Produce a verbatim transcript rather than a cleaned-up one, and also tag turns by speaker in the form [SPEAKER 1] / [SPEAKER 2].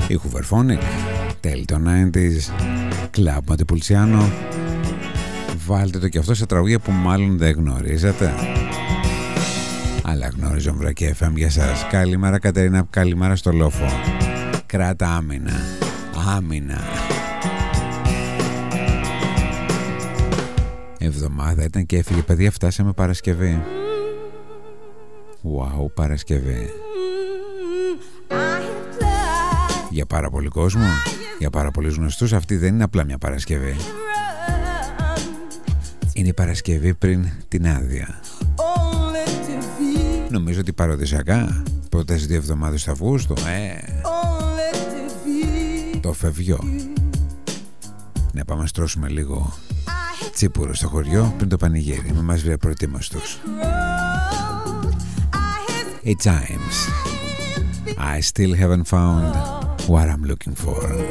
[SPEAKER 1] η Hooverphonic, τέλη των ενενήντα, Club Montepulciano. Βάλτε το και αυτό σε τραγούδια που μάλλον δεν γνωρίζετε, αλλά γνωρίζω Βρακή εφ εμ για σας. Καλημέρα Κατερίνα, καλημέρα στο Λόφο. Κράτα άμυνα, άμυνα. Εβδομάδα ήταν και έφυγε, παιδιά, φτάσαμε Παρασκευή. Wow, Παρασκευή. Για πάρα πολύ κόσμο, για πάρα πολλούς γνωστούς, αυτή δεν είναι απλά μια Παρασκευή. Είναι η Παρασκευή πριν την άδεια. Νομίζω ότι παροδισιακά πρώτες δύο εβδομάδες του Αυγούστου, ε, το φευγιό. Να πάμε να στρώσουμε λίγο τσίπουρο στο χωριό πριν το πανηγύρι. Με μας βρει προετοίμαστος. Hey James, I still haven't found what I'm looking for.